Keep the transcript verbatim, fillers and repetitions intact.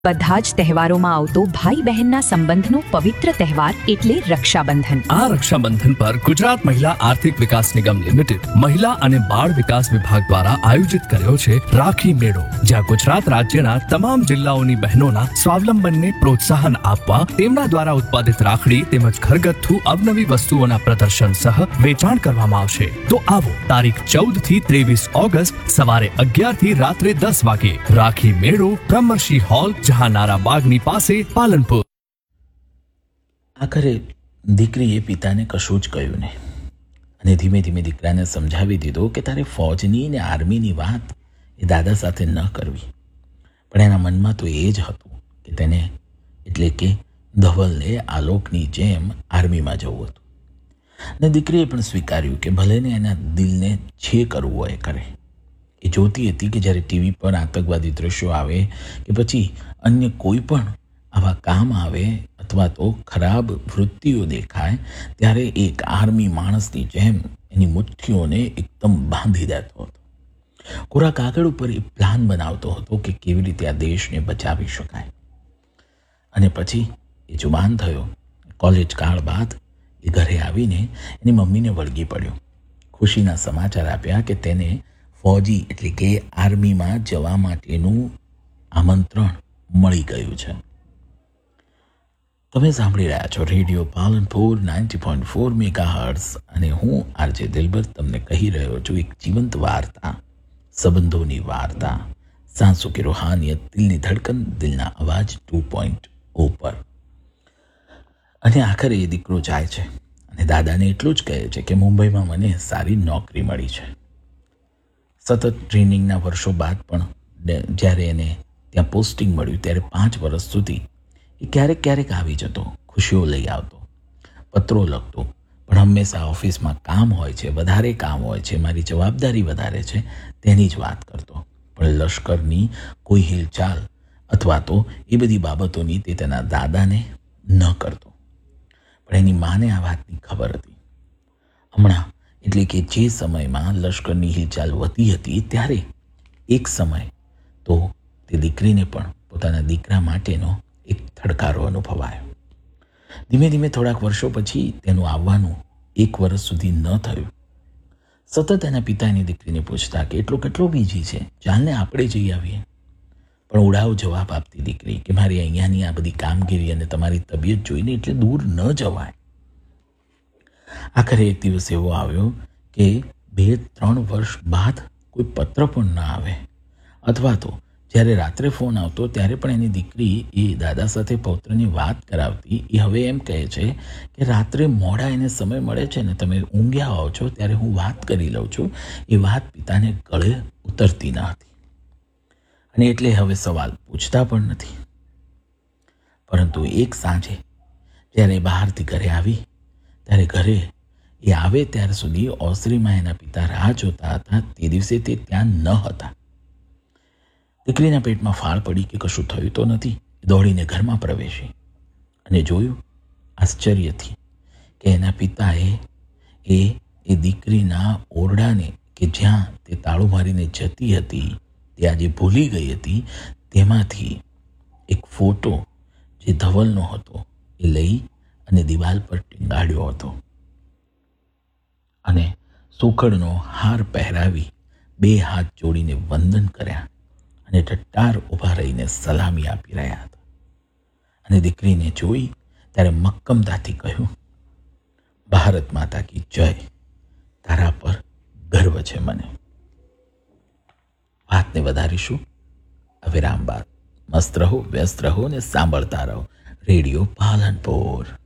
બધા જ તહેવારોમાં આવતો ભાઈ બહેનના સંબંધનો પવિત્ર તહેવાર એટલે રક્ષાબંધન. આ રક્ષાબંધન પર ગુજરાત મહિલા આર્થિક વિકાસ નિગમ લિમિટેડ મહિલા અને બાળ વિકાસ વિભાગ દ્વારા આયોજિત કર્યો છે રાખી મેળો, જ્યાં ગુજરાત રાજ્યના તમામ જિલ્લાઓની બહેનોના સ્વાવલંબનને પ્રોત્સાહન આપવા તેમના દ્વારા ઉત્પાદિત રાખડી તેમજ ઘરગથ્થુ અવનવી વસ્તુઓના પ્રદર્શન સહ વેચાણ કરવામાં આવશે. તો આવો તારીખ ચૌદ થી ત્રેવીસ ઓગસ્ટ સવારે અગિયાર થી રાત્રે દસ વાગે રાખી મેળો, બ્રહ્મર્ષિ હોલ, જહાનારા બાગની પાસે, પાલનપુર. આખરે દીકરીએ પિતાને કશું જ કહ્યું નહીં અને ધીમે ધીમે દીકરાને સમજાવી દીધો કે તારે ફૌજની ને આર્મીની વાત એ દાદા સાથે ન કરવી. પણ એના મનમાં તો એ જ હતું કે તેને એટલે કે ધવલને આલોકની જેમ આર્મીમાં જવું હતું. અને દીકરીએ પણ સ્વીકાર્યું કે ભલે ને એના દિલને જે કરવું હોય એ કરે. એ જોતી હતી કે જ્યારે ટીવી પર આતંકવાદી દ્રશ્યો આવે કે પછી અન્ય કોઈ પણ આવા કામ આવે અથવા તો ખરાબ વૃત્તિઓ દેખાય ત્યારે એક આર્મી માણસની જેમ એની મુઠ્ઠીઓને એકદમ બાંધી દેતો હતો. કોરા કાગળ ઉપર એ પ્લાન બનાવતો હતો કે કેવી રીતે આ દેશને બચાવી શકાય. અને પછી એ જુવાન થયો. કોલેજ કાળ બાદ એ ઘરે આવીને એની મમ્મીને વળગી પડ્યો. ખુશીના સમાચાર આપ્યા કે તેને ફૌજી એટલે કે આર્મીમાં જવા માટેનું આમંત્રણ મળી ગયું છે. તમે સાંભળી રહ્યા છો radio Palanpur ninety point four megahertz અને હું આરજે દિલબર તમને કહી રહ્યો છું એક જીવંત વાર્તા, સંબંધોની વાર્તા, સાંસુ કે રૂહાનિયત, દિલની ધડકન, દિલના અવાજ ટુ પોઈન્ટ ઓ પર. અને આખરે એ દીકરો જાય છે અને દાદાને એટલું જ કહે છે કે મુંબઈમાં મને સારી નોકરી મળી છે. સતત ટ્રેનિંગના વર્ષો બાદ પણ જ્યારે એને ત્યાં પોસ્ટિંગ મળ્યું ત્યારે પાંચ વર્ષ સુધી એ ક્યારેક ક્યારેક આવી જતો, ખુશીઓ લઈ આવતો, પત્રો લખતો, પણ હંમેશા ઓફિસમાં કામ હોય છે, વધારે કામ હોય છે, મારી જવાબદારી વધારે છે તેની જ વાત કરતો. પણ લશ્કરની કોઈ હિલચાલ અથવા તો એ બધી બાબતોની તે તેના દાદાને ન કરતો. પણ એની માને આ વાતની ખબર હતી. હમણાં એટલે કે જે સમયમાં લશ્કરની હિલચાલ વધી હતી ત્યારે એક સમય તો તે દીકરીને પણ પોતાના દીકરા માટેનો એક થડકારો અનુભવાયો. ધીમે ધીમે થોડાક વર્ષો પછી તેનું આવવાનું એક વર્ષ સુધી ન થયું. સતત એના પિતા એની દીકરીને પૂછતા કે એટલો કેટલો બીજી છે, ચાલને આપણે જઈ આવીએ. પણ ઉડાવ જવાબ આપતી દીકરી કે મારી અહીંયાની આ બધી કામગીરી અને તમારી તબિયત જોઈને એટલે દૂર ન જવાય. આખરે એક દિવસ એવો આવ્યો કે બે ત્રણ વર્ષ બાદ કોઈ પત્ર પણ ન આવે અથવા તો જ્યારે રાત્રે ફોન આવતો ત્યારે પણ એની દીકરી એ દાદા સાથે પૌત્રની વાત કરાવતી. એ હવે એમ કહે છે કે રાત્રે મોડા એને સમય મળે છે ને તમે ઊંઘ્યા હોવ છો ત્યારે હું વાત કરી લઉં છું. એ વાત પિતાને ગળે ઉતરતી ન હતી અને એટલે હવે સવાલ પૂછતા પણ નથી. પરંતુ એક સાંજે જ્યારે બહારથી ઘરે આવી ત્યારે ઘરે એ આવે ત્યાર સુધી ઓસરીમાં એના પિતા રાહ જોતા હતા. તે દિવસે તે ત્યાં ન હતા. દીકરીના પેટમાં ફાળ પડી કે કશું થયું તો નથી. દોડીને ઘરમાં પ્રવેશી અને જોયું આશ્ચર્યથી કે એના પિતાએ એ એ દીકરીના ઓરડાને કે જ્યાં તે તાળું મારીને જતી હતી, તે આજે ભૂલી ગઈ હતી, તેમાંથી એક ફોટો જે ધવલનો હતો એ લઈ અને દિવાલ પર ટીંગાડ્યો હતો અને સુખડનો હાર પહેરાવી બે હાથ જોડીને વંદન કર્યા અને ટટ્ટાર ઊભા રહીને સલામી આપી રહ્યા હતા. અને દીકરીને જોઈ ત્યારે મક્કમતાથી કહ્યું, ભારત માતા કી જય, તારા પર ગર્વ છે મને. વાતને વધારીશું વિરામ બાદ. મસ્ત રહો, વ્યસ્ત રહો ને સાંભળતા રહો રેડિયો પાલનપુર.